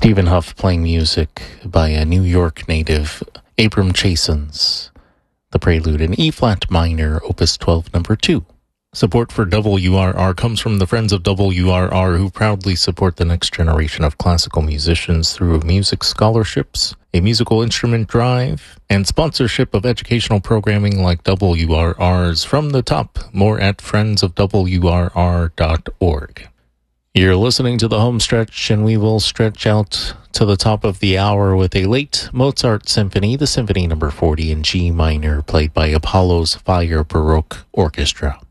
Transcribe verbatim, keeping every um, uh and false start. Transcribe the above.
Stephen Huff playing music by a New York native, Abram Chasins. The Prelude in E-flat minor, Opus twelve, number two. Support for W R R comes from the Friends of W R R, who proudly support the next generation of classical musicians through music scholarships, a musical instrument drive, and sponsorship of educational programming like W R R's From the Top. More at friends of W R R dot org. You're listening to the home stretch, and we will stretch out to the top of the hour with a late Mozart symphony, the Symphony number forty in G minor, played by Apollo's Fire Baroque Orchestra.